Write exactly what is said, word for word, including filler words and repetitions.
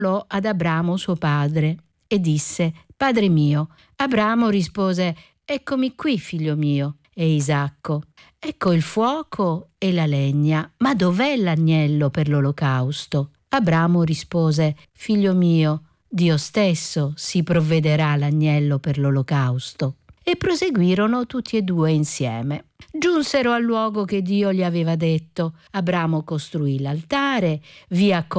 parlò ad Abramo suo padre e disse: «Padre mio». Abramo rispose: «Eccomi qui, figlio mio». E Isacco: «Ecco il fuoco e la legna, ma dov'è l'agnello per l'olocausto?» Abramo rispose: «Figlio mio, Dio stesso si provvederà l'agnello per l'olocausto». E proseguirono tutti e due insieme. Giunsero al luogo che Dio gli aveva detto. Abramo costruì l'altare, vi accomodò